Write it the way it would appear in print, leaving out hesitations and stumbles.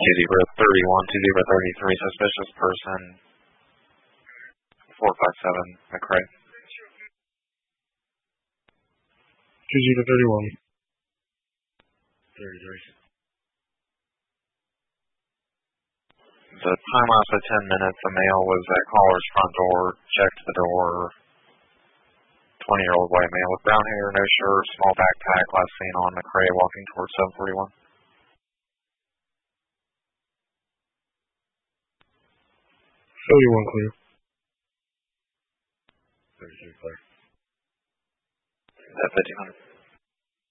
2033, suspicious person, 457 McRae. 2031. 33. The time lapse of 10 minutes, the male was at caller's front door, checked the door, 20-year-old white male with brown hair, no shirt, small backpack, last seen on McRae walking towards 741. 31 clear. 33 clear. At 1500.